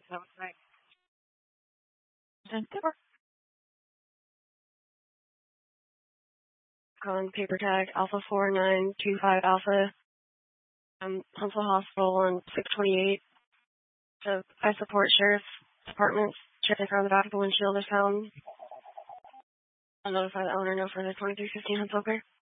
That was right. Calling paper tag Alpha 4925 Alpha. Huntsville Hospital on 628. So I support Sheriff's Department. Check around the back of the windshield is found. I'll notify the owner no further 2315 Huntsville Clear.